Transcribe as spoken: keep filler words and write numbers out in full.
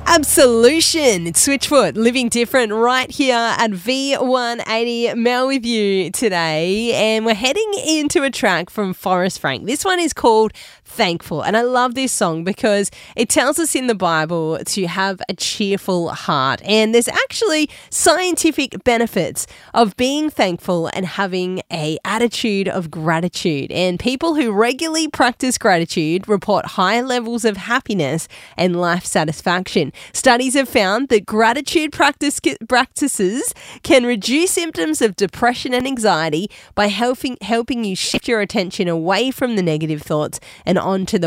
Absolution. It's Switchfoot, living different right here at V one eighty. Mel with you today, and we're heading into a track from Forrest Frank. This one is called Thankful, and I love this song because it tells us in the Bible to have a cheerful heart, and there's actually scientific benefits of being thankful and having a attitude of gratitude, and people who regularly practice gratitude report high levels of happiness and life satisfaction. Studies have found that gratitude practice, practices can reduce symptoms of depression and anxiety by helping helping you shift your attention away from the negative thoughts and onto the